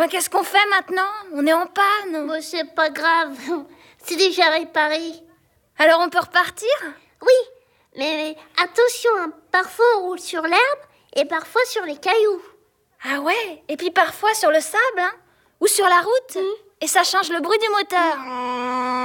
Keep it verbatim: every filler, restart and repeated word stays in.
mais qu'est-ce qu'on fait maintenant? On est en panne. Bon, c'est pas grave. C'est déjà réparé. Alors on peut repartir? Oui, mais, mais attention, hein. Parfois on roule sur l'herbe et parfois sur les cailloux. Ah ouais? Et puis parfois sur le sable, hein? Ou sur la route. Mmh. Et ça change le bruit du moteur.